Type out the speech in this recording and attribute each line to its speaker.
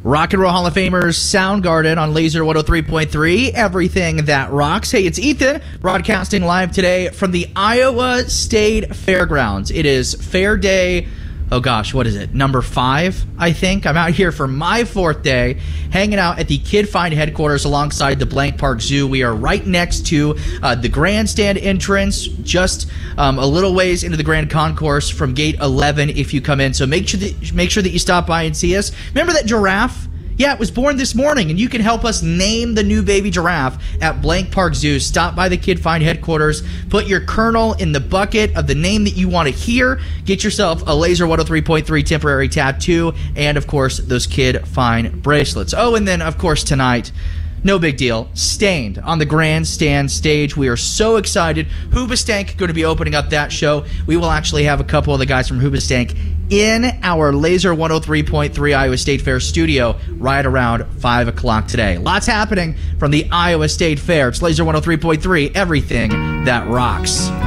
Speaker 1: Rock and Roll Hall of Famers Soundgarden on Laser 103.3, everything that rocks. Hey, it's Ethan, broadcasting live today from the Iowa State Fairgrounds. It is Fair Day, oh gosh, what is it, number 5, I think? I'm out here for my 4th day, hanging out at the Kid Find headquarters alongside the Blank Park Zoo. We are right next to the grandstand entrance, just a little ways into the Grand Concourse from gate 11 if you come in. So make sure that you stop by and see us. Remember that giraffe? Yeah, it was born this morning, and you can help us name the new baby giraffe at Blank Park Zoo. Stop by the Kid Find headquarters, put your kernel in the bucket of the name that you want to hear, get yourself a Laser 103.3 temporary tattoo, and, of course, those Kid Find bracelets. Oh, and then, of course, tonight, no big deal, Stained on the grandstand stage. We are so excited. Hoobastank going to be opening up that show. We will actually have a couple of the guys from Hoobastank in our Laser 103.3 Iowa State Fair studio right around 5 o'clock today. Lots happening from the Iowa State Fair. It's Laser 103.3, everything that rocks.